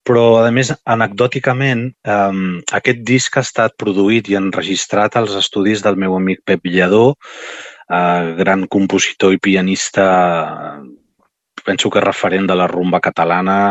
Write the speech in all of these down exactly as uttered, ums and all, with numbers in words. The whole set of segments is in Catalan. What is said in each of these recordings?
però, a més, anecdòticament, um, aquest disc ha estat produït i enregistrat als estudis del meu amic Pep Lledó, uh, gran compositor i pianista, penso que referent de la rumba catalana,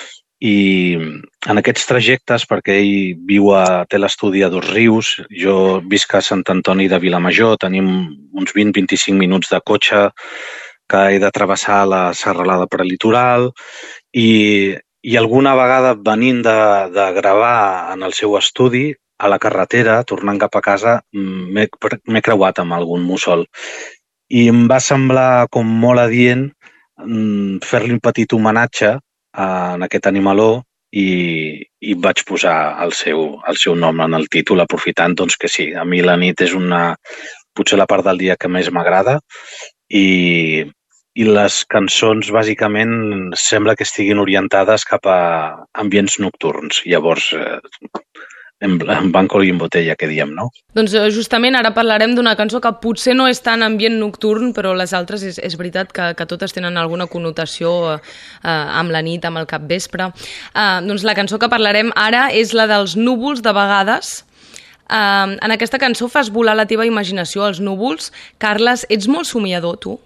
i en aquests trajectes, perquè ell viu a, té l'estudi a Dosrius, jo visc a Sant Antoni de Vilamajor, tenim uns vint a vint-i-cinc minuts de cotxe que he de travessar la serralada prelitoral i, i alguna vegada venint de, de gravar en el seu estudi, a la carretera, tornant cap a casa, m'he m'he creuat amb algun mussol. I em va semblar com molt adient fer-li un petit homenatge en aquest animaló i, i vaig posar el seu, el seu nom en el títol, aprofitant doncs, que sí, a mi la nit és una, potser la part del dia que més m'agrada i, i les cançons bàsicament sembla que estiguin orientades cap a ambients nocturns. Llavors, eh, en, en banco i en botella, que diem, no? Doncs justament ara parlarem d'una cançó que potser no és tan ambient nocturn, però les altres és, és veritat que, que totes tenen alguna connotació eh, amb la nit, amb el capvespre. Eh, doncs la cançó que parlarem ara és la dels núvols de vegades. Eh, en aquesta cançó fas volar la teva imaginació als núvols. Carles, ets molt somiador, tu?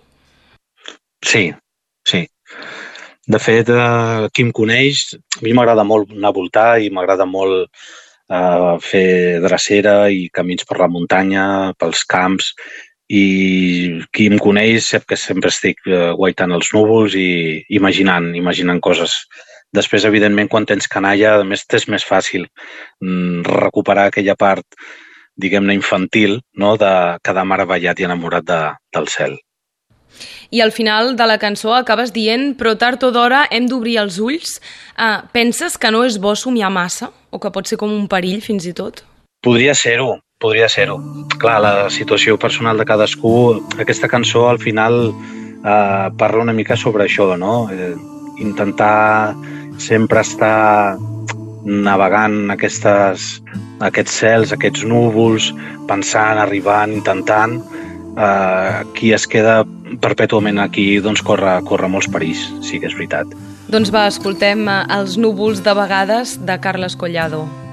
Sí, sí. De fet, eh, qui em coneix, a mi m'agrada molt anar a voltar i m'agrada molt Uh, fer drecera i camins per la muntanya, pels camps, i qui em coneix sap que sempre estic uh, guaitant els núvols i imaginant, imaginant coses. Després, evidentment, quan tens canalla, a més, és més fàcil mm, recuperar aquella part, diguem-ne, infantil, no?, de quedar meravellat i enamorat de, del cel. I al final de la cançó acabes dient però tard o d'hora hem d'obrir els ulls. Uh, penses que no és bo somiar massa? O que pot ser com un perill, fins i tot? Podria ser-ho, podria ser-ho. Clar, la situació personal de cadascú, aquesta cançó al final eh, parla una mica sobre això, no? Eh, intentar sempre estar navegant aquestes, aquests cels, aquests núvols, pensant, arribant, intentant. Eh, qui es queda perpètuament aquí doncs corre, corre molts perills, sí que és veritat. Doncs va, escoltem Els núvols de vegades de Carles Collado.